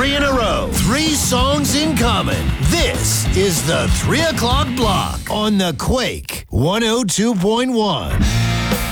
3 in a row. 3 songs in common. This is the 3 o'clock block on the Quake 102.1.